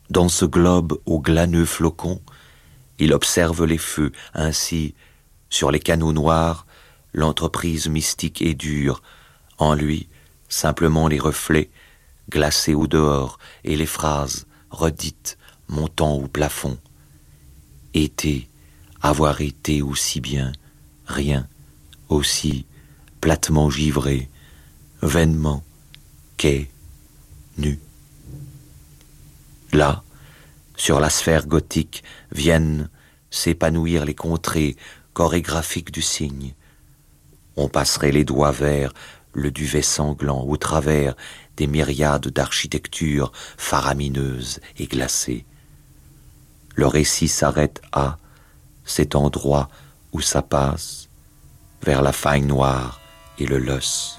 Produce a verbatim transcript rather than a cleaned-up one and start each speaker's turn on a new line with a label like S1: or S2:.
S1: Dans ce globe aux glaneux flocons, il observe les feux, ainsi, sur les canaux noirs, l'entreprise mystique et dure, en lui, simplement les reflets, glacés au dehors, et les phrases, redites, montant au plafond. Été, avoir été aussi bien, rien, aussi, platement givré, vainement, quai, nu. Là, sur la sphère gothique, viennent s'épanouir les contrées chorégraphiques du cygne. On passerait les doigts vers le duvet sanglant au travers des myriades d'architectures faramineuses et glacées. Le récit s'arrête à cet endroit où ça passe vers la faille noire et le loess.